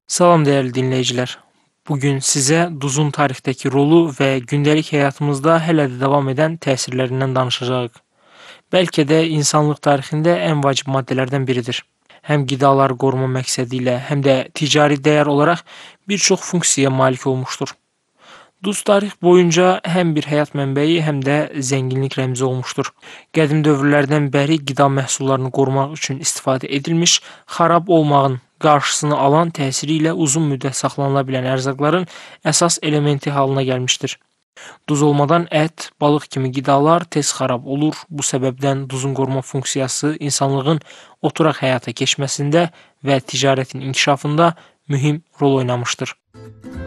Salam değerli dinleyiciler. Bugün size duzun tarixdəki rolu və gündəlik həyatımızda hələ də davam edən təsirlərindən danışacağıq. Bəlkə də insanlıq tarixində ən vacib maddələrdən biridir. Həm qidaları qoruma məqsədi ilə, həm də ticari dəyər olaraq bir çox funksiyaya malik olmuşdur. Duz tarix boyunca həm bir həyat mənbəyi, həm də zənginlik rəmzi olmuşdur. Qədim dövrlərdən bəri qida məhsullarını qorumaq üçün istifadə edilmiş, xarab olmağın qarşısını alan təsiri ilə uzun müddət saxlanıla bilən ərzaqların əsas elementi halına gəlmişdir. Duz olmadan ət, balıq kimi qidalar tez xarab olur. Bu səbəbdən duzun qoruma funksiyası insanlığın oturaq həyata keçməsində və ticarətin inkişafında mühüm rol oynamışdır.